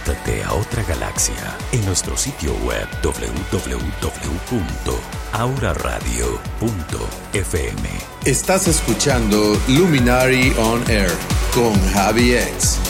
Conéctate a otra galaxia en nuestro sitio web www.auraradio.fm. Estás escuchando Luminary on Air con Javi X.